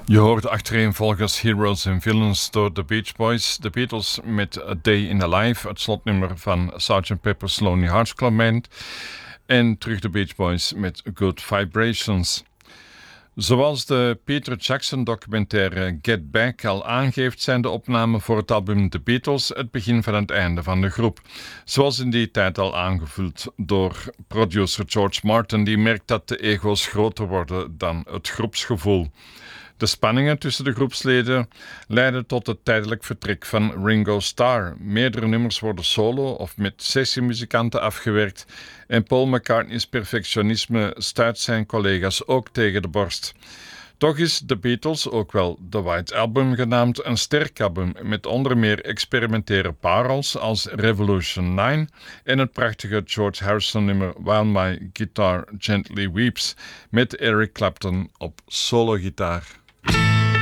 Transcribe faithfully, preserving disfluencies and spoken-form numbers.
Je hoort achtereenvolgens Heroes and Villains door The Beach Boys, The Beatles met A Day in the Life, het slotnummer van sergeant Pepper's Lonely Hearts Club Band, en terug The Beach Boys met Good Vibrations. Zoals de Peter Jackson documentaire Get Back al aangeeft, zijn de opnamen voor het album The Beatles het begin van het einde van de groep. Zoals in die tijd al aangevuld door producer George Martin, die merkt dat de ego's groter worden dan het groepsgevoel. De spanningen tussen de groepsleden leiden tot het tijdelijk vertrek van Ringo Starr. Meerdere nummers worden solo of met sessiemuzikanten afgewerkt en Paul McCartney's perfectionisme stuit zijn collega's ook tegen de borst. Toch is The Beatles, ook wel The White Album genaamd, een sterk album met onder meer experimentele parels als Revolution negen en het prachtige George Harrison nummer While My Guitar Gently Weeps met Eric Clapton op solo-gitaar.